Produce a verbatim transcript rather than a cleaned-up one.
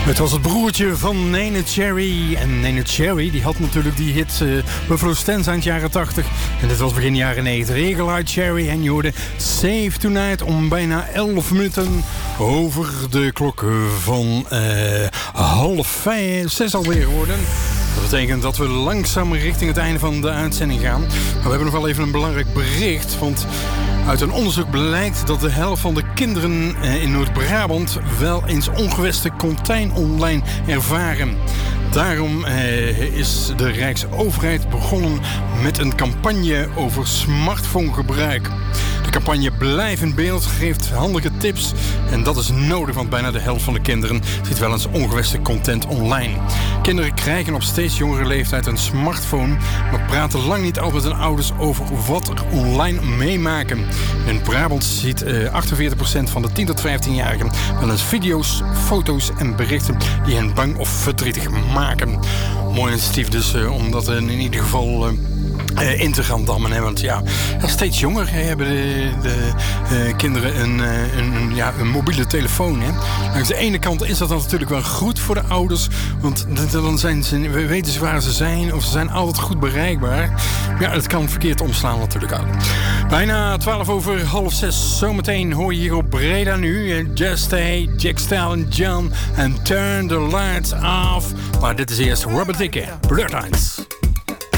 Het was het broertje van Neneh Cherry. En Neneh Cherry die had natuurlijk die hit uh, Buffalo Stance eind jaren tachtig. En dit was begin jaren negentig. Eagle-Eyed Cherry en je hoorde Save Tonight om bijna elf minuten over de klok van uh, half vijf, zes alweer worden. Dat betekent dat we langzaam richting het einde van de uitzending gaan. Maar we hebben nog wel even een belangrijk bericht. Want uit een onderzoek blijkt dat de helft van de kinderen in Noord-Brabant wel eens ongewenste content online ervaren. Daarom eh, is de Rijksoverheid begonnen met een campagne over smartphonegebruik. De campagne Blijf in Beeld geeft handige tips. En dat is nodig, want bijna de helft van de kinderen ziet wel eens ongewenste content online. Kinderen krijgen op steeds jongere leeftijd een smartphone, maar praten lang niet al met hun ouders over wat er online meemaken. In Brabant ziet eh, achtenveertig procent van de tien tot vijftienjarigen wel eens video's, foto's en berichten die hen bang of verdrietig maken. Mooi initiatief dus uh, om dat uh, in ieder geval uh, uh, in te gaan dammen. Hè? Want ja, steeds jonger hè, hebben de, de uh, kinderen een, uh, een, een, ja, een mobiele telefoon. Hè? Langs de ene kant is dat dan natuurlijk wel goed voor de ouders. Want dan zijn ze, we weten ze waar ze zijn of ze zijn altijd goed bereikbaar. Ja, het kan verkeerd omslaan natuurlijk ook. Bijna twaalf over half zes. Zometeen hoor je hier op Breda nu. Just Stay, Jack Stallion, John en Turn the Lights Off. Maar dit is eerst Robert Dicke, Bloodlines.